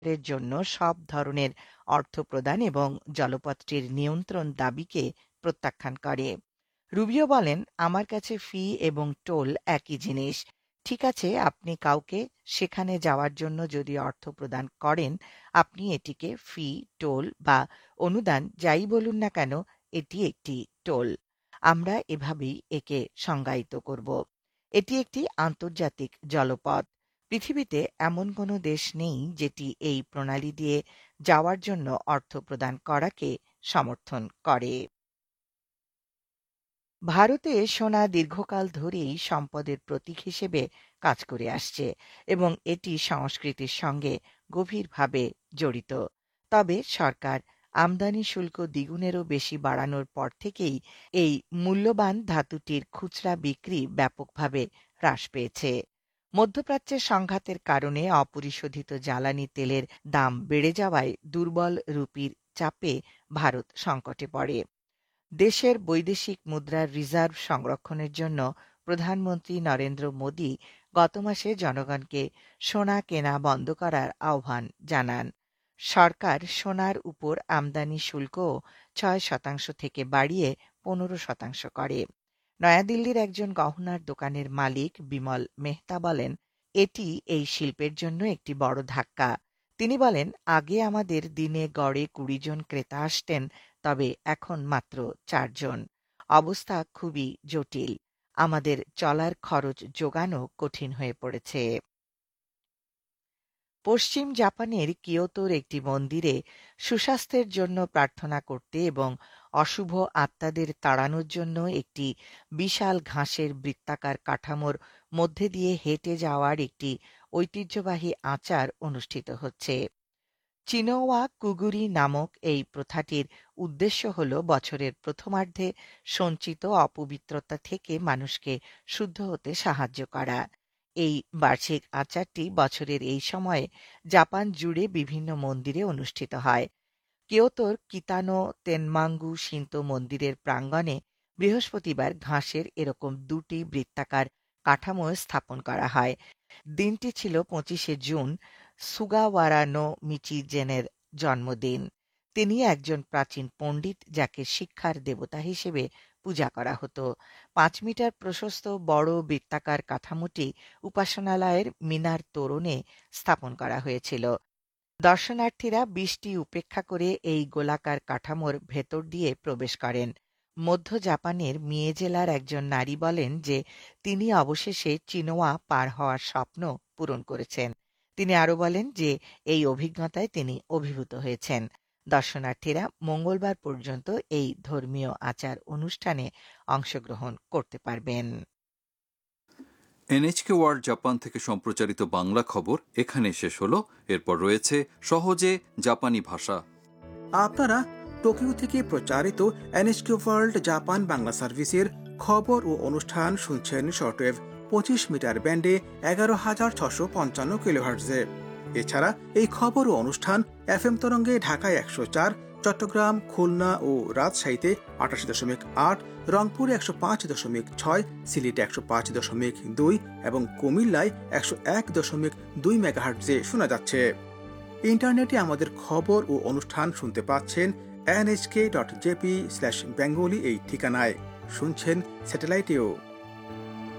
এর জন্য সব ধরনের অর্থ প্রদান এবং জলপথটির নিয়ন্ত্রণ দাবিকে প্রত্যাখ্যান করে। রুবিও বলেন, আমার কাছে ফি এবং টোল একই জিনিস। ঠিক আছে, আপনি কাউকে সেখানে যাওয়ার জন্য যদি অর্থ প্রদান করেন, আপনি এটিকে ফি, টোল বা অনুদান যাই বলুন না কেন, এটি একটি টোল। আমরা এভাবেই একে সংজ্ঞায়িত করব। এটি একটি আন্তর্জাতিক জলপথ। পৃথিবীতে এমন কোনো দেশ নেই যেটি এই প্রণালী দিয়ে যাওয়ার জন্য অর্থ প্রদান করাকে সমর্থন করে। ভারতে সোনা দীর্ঘকাল ধরেই সম্পদের প্রতীক হিসেবে কাজ করে আসছে এবং এটি সংস্কৃতির সঙ্গে গভীরভাবে জড়িত। তবে সরকার আমদানি শুল্ক দ্বিগুণেরও বেশি বাড়ানোর পর থেকেই এই মূল্যবান ধাতুটির খুচরা বিক্রি ব্যাপকভাবে হ্রাস পেয়েছে। মধ্যপ্রাচ্যের সংঘাতের কারণে অপরিশোধিত জ্বালানি তেলের দাম বেড়ে যাওয়ায় দুর্বল রুপির চাপে ভারত সংকটে পড়ে। দেশের বৈদেশিক মুদ্রার রিজার্ভ সংরক্ষণের জন্য প্রধানমন্ত্রী নরেন্দ্র মোদি গত মাসে জনগণকে সোনা কেনা বন্ধ করার আহ্বান জানান। সরকার সোনার উপর আমদানি শুল্কও ৬% থেকে বাড়িয়ে ১৫% করে। নয়াদিল্লির একজন গহনার দোকানের মালিক বিমল মেহতা বলেন, এটি এই শিল্পের জন্য একটি বড় ধাক্কা। তিনি বলেন, আগে আমাদের দিনে গড়ে ২০ জন ক্রেতা আসতেন, তবে এখন মাত্র ৪ জন। অবস্থা খুবই জটিল। আমাদের চলার খরচ জোগানো কঠিন হয়ে পড়েছে। পশ্চিম জাপানের কিয়োটোর একটি মন্দিরে সুস্বাস্থ্যের জন্য প্রার্থনা করতে এবং অশুভ আত্মাদের তাড়ানোর জন্য একটি বিশাল ঘাসের বৃত্তাকার কাঠামোর মধ্যে দিয়ে হেঁটে যাওয়ার একটি ঐতিহ্যবাহী আচার অনুষ্ঠিত হচ্ছে। চিনোওয়া কুগুরি নামক এই প্রথাটির উদ্দেশ্য হল বছরের প্রথমার্ধে সঞ্চিত অপবিত্রতা থেকে মানুষকে শুদ্ধ হতে সাহায্য করা। এই বার্ষিক আচারটি বছরের এই সময়ে জাপান জুড়ে বিভিন্ন মন্দিরে অনুষ্ঠিত হয়। কিয়োটোর কিতানো তেনমাঙ্গু শিন্তো মন্দিরের প্রাঙ্গণে বৃহস্পতিবার ঘাসের এরকম ২টি বৃত্তাকার কাঠামো স্থাপন করা হয়। দিনটি ছিল ২৫শে জুন, সুগাওয়ারা নো মিচিজেনের জন্মদিন। তিনি একজন প্রাচীন পণ্ডিত যাকে শিক্ষার দেবতা হিসেবে পূজা করা হতো। ৫ মিটার প্রশস্ত বড় বৃত্তাকার কাঠামোটি উপাসনালয়ের মিনার তোরণে স্থাপন করা হয়েছিল। দর্শনার্থীরা বৃষ্টি উপেক্ষা করে এই গোলাকার কাঠামোর ভেতর দিয়ে প্রবেশ করেন। মধ্য জাপানের মিয়ে জেলার একজন নারী বলেন যে তিনি অবশেষে চিনোয়া পার হওয়ার স্বপ্ন পূরণ করেছেন। তিনি আরও বলেন যে এই অভিজ্ঞতায় তিনি অভিভূত হয়েছেন। দর্শনার্থীরা মঙ্গলবার পর্যন্ত এই ধর্মীয় আচার অনুষ্ঠানে অংশগ্রহণ করতে পারবেন। এনএইচকে ওয়ার্ল্ড জাপান থেকে সম্প্রচারিত বাংলা খবর এখানে শেষ হলো। এরপর রয়েছে সহজে জাপানি ভাষা। আপনারা টোকিও থেকে প্রচারিত এনএইচকে ওয়ার্ল্ড জাপান বাংলা সার্ভিসের খবর ও অনুষ্ঠান শুনছেন শর্টওয়েভ ২৫ মিটার ব্যান্ডে ১১,৬৫৫ কিলোহার্টজে। এছাড়া এই খবর ও অনুষ্ঠান এফএম তরঙ্গে ঢাকায় ১০৪, চট্টগ্রাম, খুলনা ও রাজশাহীতে ৮৮.৮, রংপুরে ১০৫.৬, সিলেটে ১০৫.২ এবং কুমিল্লায় ১০১.২ মেগাহার্টজে শোনা যাচ্ছে। ইন্টারনেটে আমাদের খবর ও অনুষ্ঠান শুনতে পাচ্ছেন nhk.jp/bengali এই ঠিকানায়। শুনছেন স্যাটেলাইটেও।